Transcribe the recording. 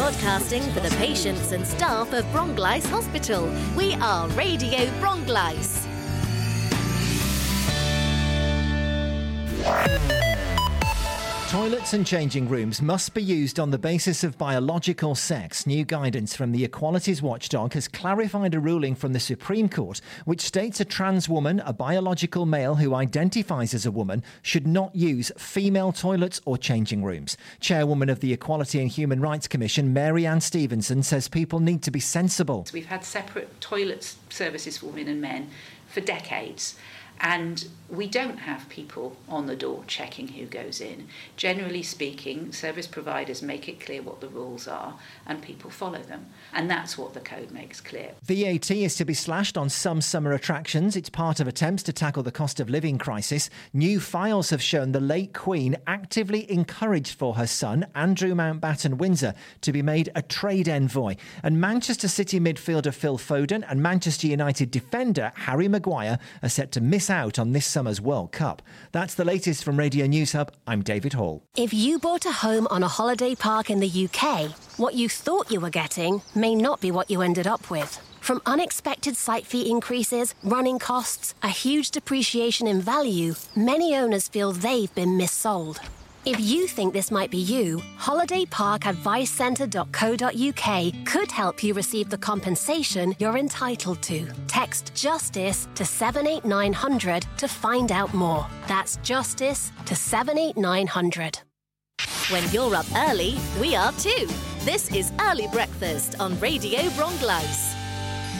Broadcasting for the patients and staff of Bronglice Hospital. We are Radio Bronglice. Toilets and changing rooms must be used on the basis of biological sex. New guidance from the Equalities Watchdog has clarified a ruling from the Supreme Court which states a trans woman, a biological male who identifies as a woman, should not use female toilets or changing rooms. Chairwoman of the Equality and Human Rights Commission, Mary Ann Stevenson, says people need to be sensible. We've had separate toilet services for women and men for decades. And we don't have people on the door checking who goes in. Generally speaking, service providers make it clear what the rules are and people follow them. And that's what the code makes clear. VAT is to be slashed on some summer attractions. It's part of attempts to tackle the cost of living crisis. New files have shown the late Queen actively encouraged for her son, Andrew Mountbatten Windsor, to be made a trade envoy. And Manchester City midfielder Phil Foden and Manchester United defender Harry Maguire are set to miss out on this summer's World Cup. That's the latest from Radio News Hub. I'm David Hall. If you bought a home on a holiday park in the UK, what you thought you were getting may not be what you ended up with. From unexpected site fee increases, running costs, a huge depreciation in value, many owners feel they've been missold. If you think this might be you, holidayparkadvicecentre.co.uk could help you receive the compensation you're entitled to. Text JUSTICE to 78900 to find out more. That's JUSTICE to 78900. When you're up early, we are too. This is Early Breakfast on Radio Bronglice.